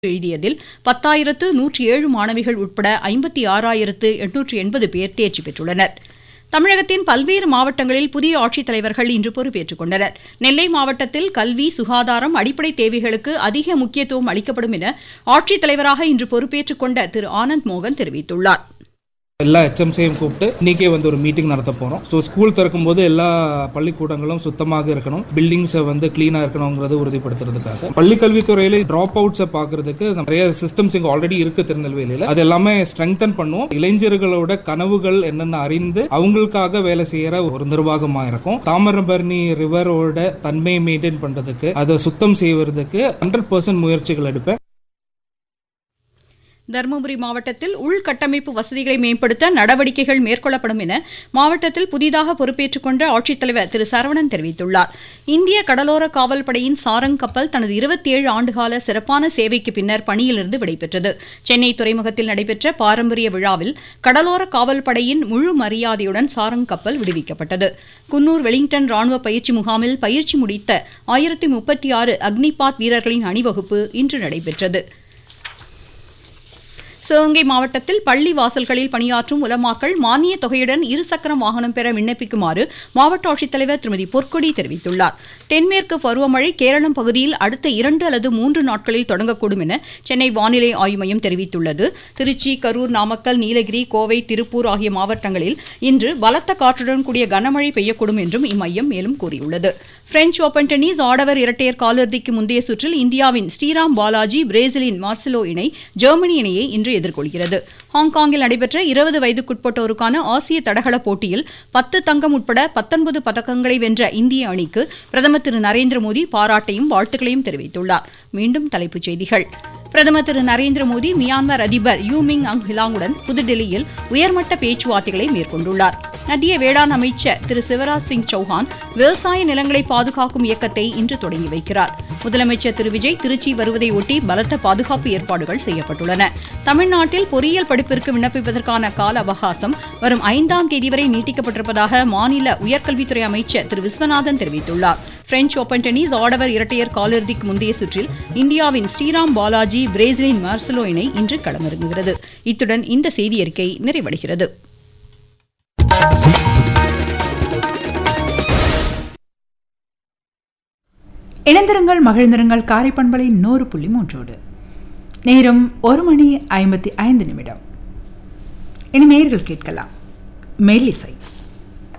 எழுதியதில் 10,107 மாணவிகள் உட்பட 56,880 பேர் தேர்ச்சி பெற்றுள்ளனர். தமிழகத்தின் பல்வேறு மாவட்டங்களில் புதிய ஆட்சித்தலைவர்கள் இன்று பொறுப்பேற்றுக் கொண்டனர். நெல்லை மாவட்டத்தில் கல்வி, சுகாதாரம், அடிப்படை தேவைகளுக்கு அதிக முக்கியத்துவம் அளிக்கப்படும் என ஆட்சித்தலைவராக இன்று பொறுப்பேற்றுக் கொண்ட திரு ஆனந்த் மோகன் தெரிவித்துள்ளார். எல்லா HMCயும் கூப்பிட்டு இன்னைக்கே ஒரு மீட்டிங் நடத்த போகிறோம். ஸோ ஸ்கூல் திறக்கும் போது எல்லா பள்ளிக்கூடங்களும் சுத்தமாக இருக்கணும், பில்டிங்ஸை கிளீனாக இருக்கணுங்கிறது உறுதிப்படுத்துறதுக்காக பள்ளிக்கல்வித்துறையில் ட்ராப் அவுட்ஸை பார்க்கறதுக்கு நிறைய சிஸ்டம்ஸ் இங்கே ஆல்ரெடி இருக்குது திருநெல்வேலியில். அது எல்லாமே ஸ்ட்ரெங்தன் பண்ணுவோம். இளைஞர்களோட கனவுகள் என்னென்ன அறிந்து அவங்களுக்காக வேலை செய்கிற ஒரு நிர்வாகமாக இருக்கும். தாமிரபரணி ரிவரோட தன்மையை மெயின்டைன் பண்ணுறதுக்கு, அதை சுத்தம் செய்வதற்கு 100% முயற்சிகள் எடுப்பேன். தருமபுரி மாவட்டத்தில் உள்கட்டமைப்பு வசதிகளை மேம்படுத்த நடவடிக்கைகள் மேற்கொள்ளப்படும் என மாவட்டத்தில் புதிதாக பொறுப்பேற்றுக் கொண்ட ஆட்சித்தலைவர் திரு சரவணன் தெரிவித்துள்ளார். இந்திய கடலோர காவல் படையின் சாரங் கப்பல் தனது 27 ஆண்டுகால சிறப்பான சேவைக்கு பின்னர் பணியிலிருந்து விடைபெற்றது. சென்னை துறைமுகத்தில் நடைபெற்ற பாரம்பரிய விழாவில் கடலோர காவல் படையின் முழு மரியாதையுடன் சாரங் கப்பல் விடுவிக்கப்பட்டது. குன்னூர் வெலிங்டன் ராணுவ பயிற்சி முகாமில் பயிற்சி முடித்த 1036 அக்னிபாத் வீரர்களின் அணிவகுப்பு இன்று நடைபெற்றது. சிவகங்கை மாவட்டத்தில் பள்ளி வாசல்களில் பணியாற்றும் உலமாக்கள் மானிய தொகையுடன் இருசக்கர வாகனம் பெற விண்ணப்பிக்குமாறு மாவட்ட ஆட்சித்தலைவர் திருமதி பொற்கொடி தெரிவித்துள்ளார். தென்மேற்கு பருவமழை கேரளம் பகுதியில் அடுத்த 2 அல்லது 3 நாட்களில் தொடங்கக்கூடும் என சென்னை வானிலை ஆய்வு மையம் தெரிவித்துள்ளது. திருச்சி, கரூர், நாமக்கல், நீலகிரி, கோவை, திருப்பூர் ஆகிய மாவட்டங்களில் இன்று பலத்த காற்றுடன் கூடிய கனமழை பெய்யக்கூடும் என்றும் இம்மையம் மேலும் கூறியுள்ளது. பிரெஞ்ச் ஓபன் டென்னிஸ் ஆடவர் இரட்டையர் காலிறுதிக்கு முந்தைய சுற்றில் இந்தியாவின் ஸ்ரீராம் பாலாஜி பிரேசிலின் மார்செலோ இணை ஜெர்மனி இணையை இன்று எதிர்கொள்கிறது. ஹாங்காங்கில் நடைபெற்ற 20 வயதுக்குட்பட்டோருக்கான ஆசிய தடகள போட்டியில் 10 தங்கம் உட்பட 19 பதக்கங்களை வென்ற இந்திய அணிக்கு பிரதமர் திரு நரேந்திர மோடி பாராட்டையும் வாழ்த்துக்களையும் தெரிவித்துள்ளார். மீண்டும் தலைப்புச் செய்திகள். பிரதமர் திரு நரேந்திர மோடி மியான்மர் அதிபர் யூ மிங் அங் ஹிலாங்குடன் புதுதில்லியில் உயர்மட்ட பேச்சுவார்த்தைகளை மேற்கொண்டுள்ளார். மத்திய வேளாண் அமைச்சர் திரு சிவராஜ் சிங் சௌஹான் விவசாய நிலங்களை பாதுகாக்கும் இயக்கத்தை இன்று தொடங்கி வைக்கிறார். முதலமைச்சர் திரு விஜய் திருச்சி வருவதை ஒட்டி பலத்த பாதுகாப்பு ஏற்பாடுகள் செய்யப்பட்டுள்ளன. தமிழ்நாட்டில் பொறியியல் படிப்பிற்கு விண்ணப்பிப்பதற்கான கால அவகாசம் வரும் 5ஆம் தேதி வரை நீட்டிக்கப்பட்டிருப்பதாக மாநில உயர்கல்வித்துறை அமைச்சர் திரு விஸ்வநாதன் தெரிவித்துள்ளார். பிரெஞ்ச் ஓபன் டென்னிஸ் ஆடவர் இரட்டையர் காலிறுதிக்கு முந்தைய சுற்றில் இந்தியாவின் ஸ்ரீராம் பாலாஜி பிரேசிலின் மார்செலோ இணை இன்று களமிறங்குகிறது. இத்துடன் இந்த செய்தியறிக்கை நிறைவடைகிறது. இணைந்திருங்கள், மகிழ்ந்திருங்கள். காரைப்பண்பலை 100.3 நேரம் 1:55. இனி நேயர்கள் கேட்கலாம் மெல்லிசை.